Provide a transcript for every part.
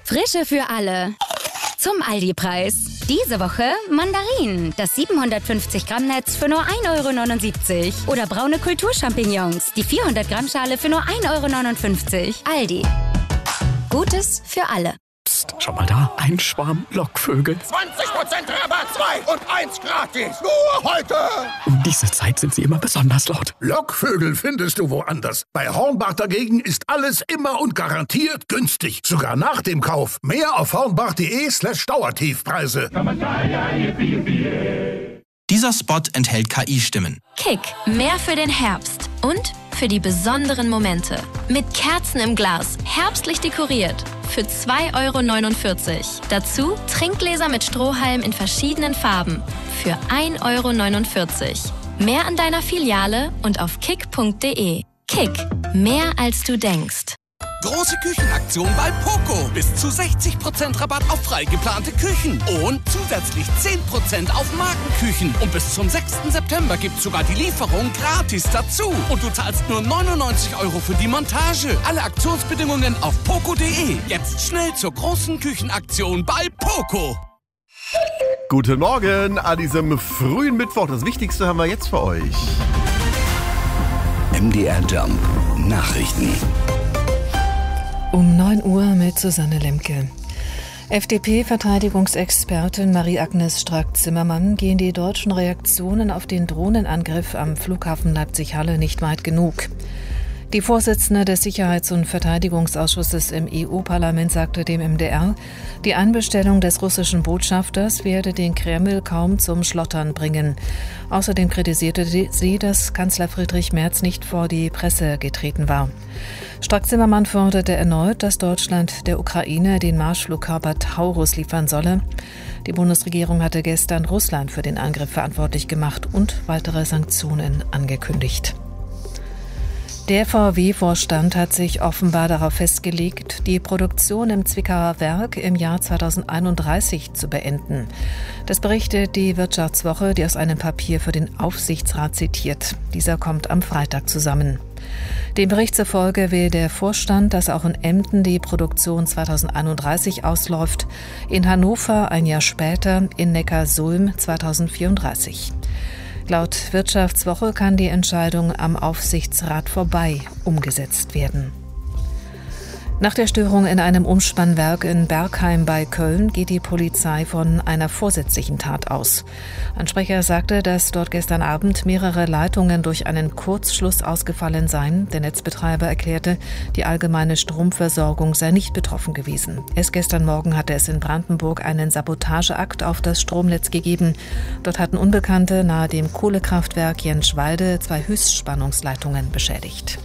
Frische für alle. Zum Aldi-Preis. Diese Woche Mandarinen, das 750 Gramm Netz für nur 1,79 €. Oder braune Kulturchampignons, die 400 Gramm Schale für nur 1,59 €. Aldi. Gutes für alle. Psst, schau mal da, ein Schwarm Lockvögel. 20% Rabatt, 2 und 1 gratis. Nur heute. Um diese Zeit sind sie immer besonders laut. Lockvögel findest du woanders. Bei Hornbach dagegen ist alles immer und garantiert günstig. Sogar nach dem Kauf. Mehr auf hornbach.de/Dauertiefpreise. Dieser Spot enthält KI-Stimmen. Kick, mehr für den Herbst und für die besonderen Momente. Mit Kerzen im Glas, herbstlich dekoriert. Für 2,49 €. Dazu Trinkgläser mit Strohhalm in verschiedenen Farben. Für 1,49 €. Mehr an deiner Filiale und auf kick.de. Kick, mehr als du denkst. Große Küchenaktion bei Poco. Bis zu 60% Rabatt auf frei geplante Küchen. Und zusätzlich 10% auf Markenküchen. Und bis zum 6. September gibt's sogar die Lieferung gratis dazu. Und du zahlst nur 99 € für die Montage. Alle Aktionsbedingungen auf poco.de. Jetzt schnell zur großen Küchenaktion bei Poco. Guten Morgen an diesem frühen Mittwoch. Das Wichtigste haben wir jetzt für euch. MDR Jump Nachrichten. Um 9 Uhr mit Susanne Lemke. FDP-Verteidigungsexpertin Marie-Agnes Strack-Zimmermann gehen die deutschen Reaktionen auf den Drohnenangriff am Flughafen Leipzig-Halle nicht weit genug. Die Vorsitzende des Sicherheits- und Verteidigungsausschusses im EU-Parlament sagte dem MDR, die Einbestellung des russischen Botschafters werde den Kreml kaum zum Schlottern bringen. Außerdem kritisierte sie, dass Kanzler Friedrich Merz nicht vor die Presse getreten war. Strack-Zimmermann forderte erneut, dass Deutschland der Ukraine den Marschflugkörper Taurus liefern solle. Die Bundesregierung hatte gestern Russland für den Angriff verantwortlich gemacht und weitere Sanktionen angekündigt. Der VW-Vorstand hat sich offenbar darauf festgelegt, die Produktion im Zwickauer Werk im Jahr 2031 zu beenden. Das berichtet die Wirtschaftswoche, die aus einem Papier für den Aufsichtsrat zitiert. Dieser kommt am Freitag zusammen. Dem Bericht zufolge will der Vorstand, dass auch in Emden die Produktion 2031 ausläuft, in Hannover ein Jahr später, in Neckarsulm 2034. Laut Wirtschaftswoche kann die Entscheidung am Aufsichtsrat vorbei umgesetzt werden. Nach der Störung in einem Umspannwerk in Bergheim bei Köln geht die Polizei von einer vorsätzlichen Tat aus. Ein Sprecher sagte, dass dort gestern Abend mehrere Leitungen durch einen Kurzschluss ausgefallen seien. Der Netzbetreiber erklärte, die allgemeine Stromversorgung sei nicht betroffen gewesen. Erst gestern Morgen hatte es in Brandenburg einen Sabotageakt auf das Stromnetz gegeben. Dort hatten Unbekannte nahe dem Kohlekraftwerk Jenschwalde 2 Höchstspannungsleitungen beschädigt.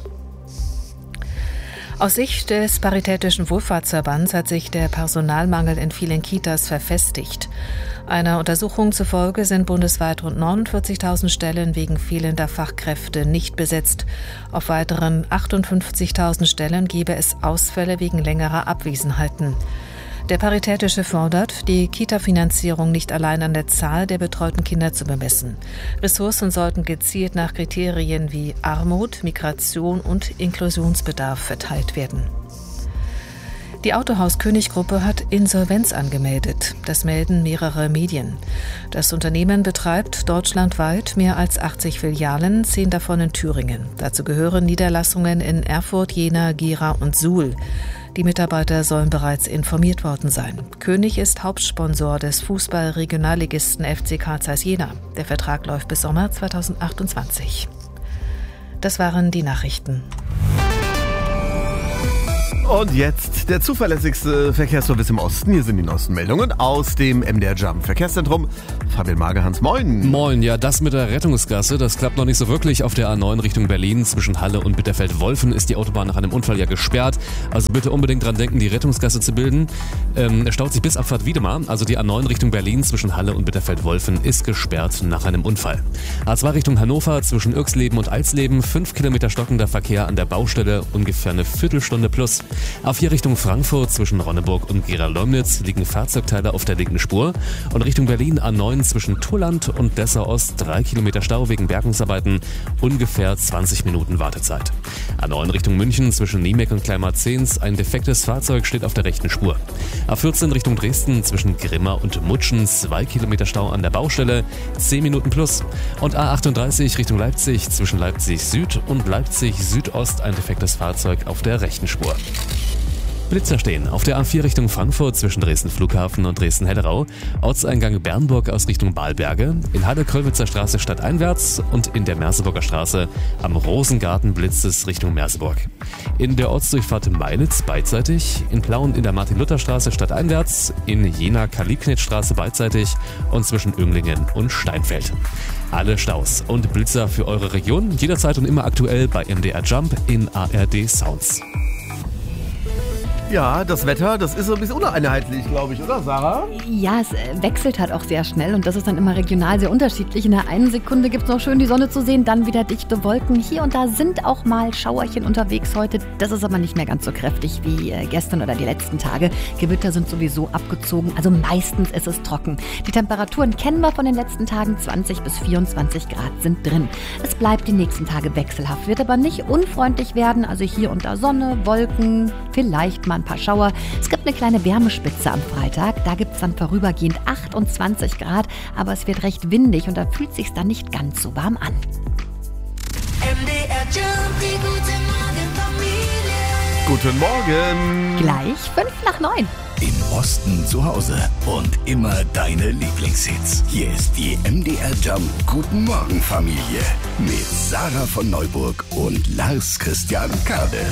Aus Sicht des Paritätischen Wohlfahrtsverbands hat sich der Personalmangel in vielen Kitas verfestigt. Einer Untersuchung zufolge sind bundesweit rund 49.000 Stellen wegen fehlender Fachkräfte nicht besetzt. Auf weiteren 58.000 Stellen gebe es Ausfälle wegen längerer Abwesenheiten. Der Paritätische fordert, die Kita-Finanzierung nicht allein an der Zahl der betreuten Kinder zu bemessen. Ressourcen sollten gezielt nach Kriterien wie Armut, Migration und Inklusionsbedarf verteilt werden. Die Autohaus König Gruppe hat Insolvenz angemeldet. Das melden mehrere Medien. Das Unternehmen betreibt deutschlandweit mehr als 80 Filialen, 10 davon in Thüringen. Dazu gehören Niederlassungen in Erfurt, Jena, Gera und Suhl. Die Mitarbeiter sollen bereits informiert worden sein. König ist Hauptsponsor des Fußball-Regionalligisten FC Carl Zeiss Jena. Der Vertrag läuft bis Sommer 2028. Das waren die Nachrichten. Und jetzt der zuverlässigste Verkehrsservice im Osten. Hier sind die neuesten Meldungen aus dem MDR Jump Verkehrszentrum. Fabian Magerhans, moin. Moin, ja, das mit der Rettungsgasse, das klappt noch nicht so wirklich. Auf der A9 Richtung Berlin zwischen Halle und Bitterfeld-Wolfen ist die Autobahn nach einem Unfall ja gesperrt. Also bitte unbedingt dran denken, die Rettungsgasse zu bilden. Es staut sich bis Abfahrt Wiedemar. Also die A9 Richtung Berlin zwischen Halle und Bitterfeld-Wolfen ist gesperrt nach einem Unfall. A2 Richtung Hannover zwischen Irxleben und Alsleben, 5 Kilometer stockender Verkehr an der Baustelle, ungefähr eine Viertelstunde plus. A4 Richtung Frankfurt zwischen Ronneburg und Gera-Leumnitz liegen Fahrzeugteile auf der linken Spur. Und Richtung Berlin A9 zwischen Turland und Dessau-Ost 3 Kilometer Stau wegen Bergungsarbeiten, ungefähr 20 Minuten Wartezeit. A9 Richtung München zwischen Niemek und Kleinmarzens, ein defektes Fahrzeug steht auf der rechten Spur. A14 Richtung Dresden zwischen Grimma und Mutschen 2 Kilometer Stau an der Baustelle, 10 Minuten plus. Und A38 Richtung Leipzig zwischen Leipzig Süd und Leipzig Südost ein defektes Fahrzeug auf der rechten Spur. Blitzer stehen auf der A4 Richtung Frankfurt zwischen Dresden Flughafen und Dresden-Hellerau, Ortseingang Bernburg aus Richtung Balberge, in Halle-Kröllwitzer Straße stadteinwärts und in der Merseburger Straße am Rosengarten blitzt es Richtung Merseburg. In der Ortsdurchfahrt Meilitz beidseitig, in Plauen in der Martin-Luther-Straße stadteinwärts, in Jena-Kalibknecht-Straße beidseitig und zwischen Önglingen und Steinfeld. Alle Staus und Blitzer für eure Region jederzeit und immer aktuell bei MDR Jump in ARD Sounds. Ja, das Wetter, das ist so ein bisschen uneinheitlich, glaube ich, oder Sarah? Ja, es wechselt halt auch sehr schnell und das ist dann immer regional sehr unterschiedlich. In der einen Sekunde gibt es noch schön die Sonne zu sehen, dann wieder dichte Wolken. Hier und da sind auch mal Schauerchen unterwegs heute. Das ist aber nicht mehr ganz so kräftig wie gestern oder die letzten Tage. Gewitter sind sowieso abgezogen, also meistens ist es trocken. Die Temperaturen kennen wir von den letzten Tagen, 20 bis 24 Grad sind drin. Es bleibt die nächsten Tage wechselhaft, wird aber nicht unfreundlich werden. Also hier und da Sonne, Wolken, vielleicht mal ein paar Schauer. Es gibt eine kleine Wärmespitze am Freitag. Da gibt es dann vorübergehend 28 Grad, aber es wird recht windig und da fühlt es sich dann nicht ganz so warm an. MDR Jump, die gute Morgenfamilie. Guten Morgen. Gleich 8:55. Im Osten zu Hause und immer deine Lieblingshits. Hier ist die MDR Jump Guten Morgen Familie mit Sarah von Neuburg und Lars Christian Kade.